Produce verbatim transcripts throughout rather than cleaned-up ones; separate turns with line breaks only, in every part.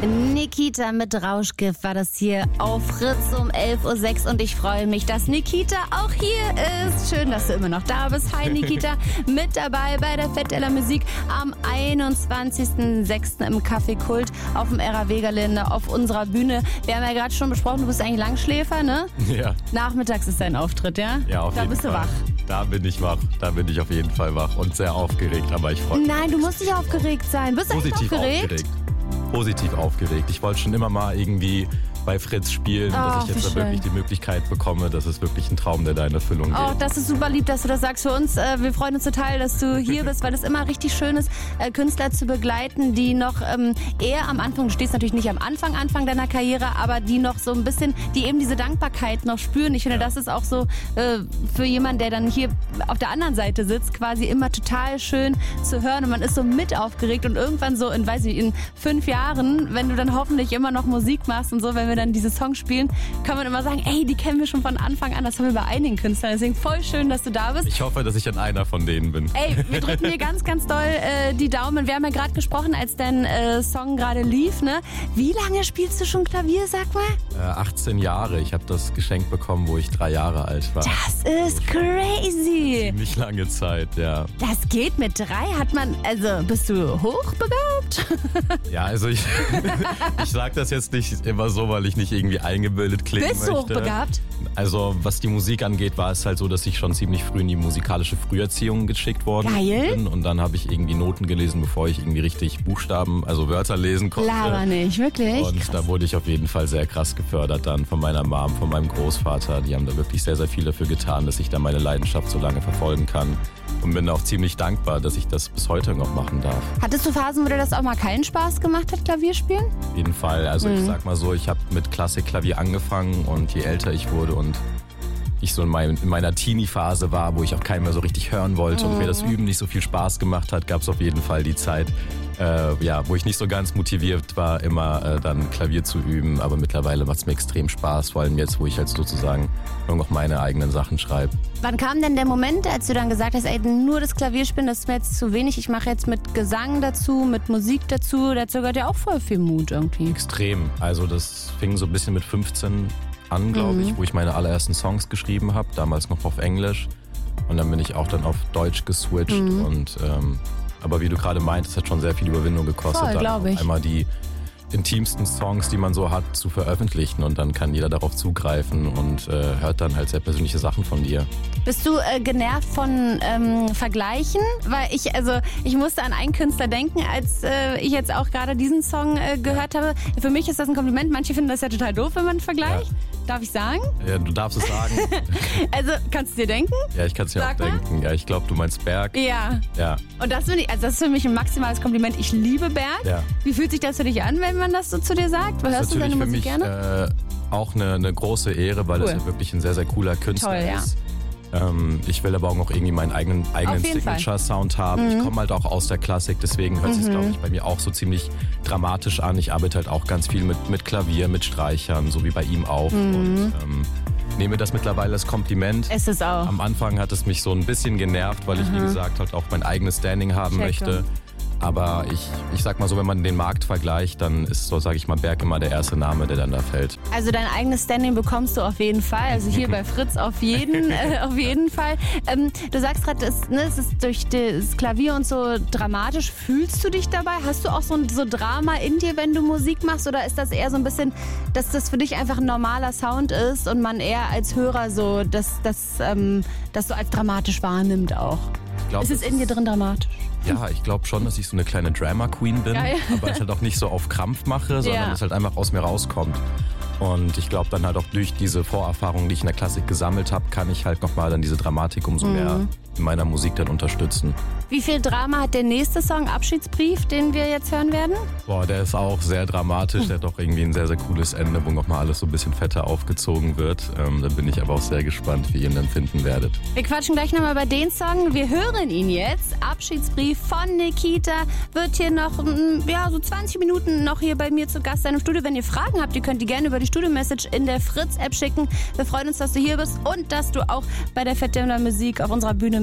Nikita mit Rauschgift war das hier auf Fritz um elf Uhr sechs und ich freue mich, dass Nikita auch hier ist. Schön, dass du immer noch da bist. Hi Nikita, mit dabei bei der Fête de la Musique am einundzwanzigsten sechsten im Café Kult auf dem R A W-Gelände auf unserer Bühne. Wir haben ja gerade schon besprochen, du bist eigentlich Langschläfer, ne?
Ja.
Nachmittags ist dein Auftritt, ja?
Ja, auf
da
jeden
bist
Fall.
du wach.
Da bin ich wach. Da bin ich auf jeden Fall wach und sehr aufgeregt, aber ich freue mich.
Nein, du musst nicht aufgeregt sein. Bist du eigentlich
Positiv
aufgeregt?
aufgeregt. Positiv aufgeregt. Ich wollte schon immer mal irgendwie bei Fritz spielen,
Oh,
dass ich
wie
jetzt da
schön.
wirklich die Möglichkeit bekomme. Das ist wirklich ein Traum, der da in Erfüllung geht.
Oh, das ist super lieb, dass du das sagst für uns. Äh, Wir freuen uns total, dass du hier bist, weil es immer richtig schön ist, äh, Künstler zu begleiten, die noch ähm, eher am Anfang, du stehst natürlich nicht am Anfang, Anfang deiner Karriere, aber die noch so ein bisschen, die eben diese Dankbarkeit noch spüren. Ich finde,
Ja.
das ist auch so äh, für jemanden, der dann hier auf der anderen Seite sitzt, quasi immer total schön zu hören und man ist so mit aufgeregt und irgendwann so in, weiß ich, in fünf Jahren, wenn du dann hoffentlich immer noch Musik machst und so, wenn wir dann diese Songs spielen, kann man immer sagen, ey, die kennen wir schon von Anfang an. Das haben wir bei einigen Künstlern. Deswegen voll schön, dass du da bist.
Ich hoffe, dass ich dann einer von denen bin.
Ey, wir drücken dir ganz, ganz doll äh, die Daumen. Wir haben ja gerade gesprochen, als dein äh, Song gerade lief, ne? Wie lange spielst du schon Klavier, sag mal?
Äh, achtzehn Jahre. Ich habe das geschenkt bekommen, wo ich drei Jahre alt war.
Das ist crazy.
Ziemlich lange Zeit, ja.
Das geht mit drei. Hat man, also bist du hochbegabt?
Ja, also ich, ich sage das jetzt nicht immer so, weil ich nicht irgendwie eingebildet klingen
Bist du
möchte.
hochbegabt?
Also was die Musik angeht, war es halt so, dass ich schon ziemlich früh in die musikalische Früherziehung geschickt worden
Geil.
bin. Und dann habe ich irgendwie Noten gelesen, bevor ich irgendwie richtig Buchstaben, also Wörter lesen konnte.
Laber nicht, wirklich?
Und
Krass.
da wurde ich auf jeden Fall sehr krass gefördert dann von meiner Mom, von meinem Großvater. Die haben da wirklich sehr, sehr viel dafür getan, dass ich da meine Leidenschaft so lange verfolgen kann. Und bin auch ziemlich dankbar, dass ich das bis heute noch machen darf.
Hattest du Phasen, wo dir das auch mal keinen Spaß gemacht hat, Klavierspielen?
Auf jeden Fall. Also ich sag mal so, ich habe mit Klassikklavier angefangen und je älter ich wurde und ich so in, mein, in meiner Teenie-Phase war, wo ich auch keinen mehr so richtig hören wollte und mir das Üben nicht so viel Spaß gemacht hat, gab es auf jeden Fall die Zeit, äh, ja, wo ich nicht so ganz motiviert war, immer äh, dann Klavier zu üben. Aber mittlerweile macht es mir extrem Spaß, vor allem jetzt, wo ich halt sozusagen nur noch meine eigenen Sachen schreibe.
Wann kam denn der Moment, als du dann gesagt hast, ey, nur das Klavierspielen, das ist mir jetzt zu wenig, ich mache jetzt mit Gesang dazu, mit Musik dazu, dazu gehört ja auch voll viel Mut irgendwie.
Extrem. Also das fing so ein bisschen mit fünfzehn an, glaube ich, wo ich meine allerersten Songs geschrieben habe, damals noch auf Englisch. Und dann bin ich auch dann auf Deutsch geswitcht. Und ähm, aber wie du gerade meintest, hat schon sehr viel Überwindung gekostet,
Voll,
dann
glaub ich.
einmal die intimsten Songs, die man so hat, zu veröffentlichen. Und dann kann jeder darauf zugreifen und äh, hört dann halt sehr persönliche Sachen von dir.
Bist du äh, genervt von ähm, Vergleichen? Weil ich, also ich musste an einen Künstler denken, als äh, ich jetzt auch gerade diesen Song äh, gehört habe. Für mich ist das ein Kompliment. Manche finden das ja total doof, wenn man vergleicht.
Ja.
Darf ich sagen?
Ja, du darfst es sagen.
Also, kannst du dir denken?
Ja, ich kann es mir auch
Sag mal.
denken. Ja, ich glaube, du meinst Berg.
Ja.
Ja.
Und das finde ich, also das ist für mich ein maximales Kompliment. Ich liebe Berg.
Ja.
Wie fühlt sich das für dich an, wenn man das so zu dir sagt?
Das
Hörst
ist
du deine
natürlich
Musik
für mich
gerne?
äh, auch eine, eine große Ehre, weil
Cool.
das ja wirklich ein sehr, sehr cooler Künstler
Toll, ja.
ist. Ähm, ich will aber auch noch irgendwie meinen eigenen, eigenen
Auf jeden Fall.
Signature-Sound haben. Ich komme halt auch aus der Klassik, deswegen hört es, glaube ich, bei mir auch so ziemlich dramatisch an. Ich arbeite halt auch ganz viel mit, mit Klavier, mit Streichern, so wie bei ihm auch. Und ähm, nehme das mittlerweile als Kompliment.
Es ist auch.
Am Anfang hat es mich so ein bisschen genervt, weil ich, wie gesagt, halt auch mein eigenes Standing haben
Checke.
möchte. Aber ich, ich sag mal so, wenn man den Markt vergleicht, dann ist so, sag ich mal, Berg immer der erste Name, der dann da fällt.
Also dein eigenes Standing bekommst du auf jeden Fall. Also hier bei Fritz auf jeden, äh, auf jeden Fall. Ähm, du sagst gerade, es, ne, es ist durch das Klavier und so dramatisch. Fühlst du dich dabei? Hast du auch so ein so Drama in dir, wenn du Musik machst? Oder ist das eher so ein bisschen, dass das für dich einfach ein normaler Sound ist und man eher als Hörer so das, das, ähm, das so als dramatisch wahrnimmt auch?
Ich glaub,
Ist es
das
in dir drin dramatisch?
Ja, ich glaube schon, dass ich so eine kleine Drama-Queen bin,
Geil.
aber ich halt auch nicht so auf Krampf mache, sondern
Ja.
es halt einfach aus mir rauskommt. Und ich glaube dann halt auch durch diese Vorerfahrungen, die ich in der Klassik gesammelt habe, kann ich halt nochmal dann diese Dramatik umso mehr in meiner Musik dann unterstützen.
Wie viel Drama hat der nächste Song, Abschiedsbrief, den wir jetzt hören werden?
Boah, der ist auch sehr dramatisch, der hat auch irgendwie ein sehr, sehr cooles Ende, wo nochmal alles so ein bisschen fetter aufgezogen wird. Ähm, da bin ich aber auch sehr gespannt, wie ihr ihn dann finden werdet.
Wir quatschen gleich nochmal über den Song. Wir hören ihn jetzt. Abschiedsbrief von Nikita wird hier noch, mm, ja, so zwanzig Minuten noch hier bei mir zu Gast sein im Studio. Wenn ihr Fragen habt, ihr könnt die gerne über die Studio-Message in der Fritz-App schicken. Wir freuen uns, dass du hier bist und dass du auch bei der Fête de la Musique auf unserer Bühne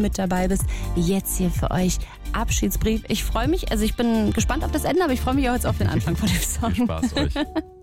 mit dabei bist. Jetzt hier für euch Abschiedsbrief. Ich freue mich, also ich bin gespannt auf das Ende, aber ich freue mich auch jetzt auf den Anfang von dem Song.
Viel Spaß euch.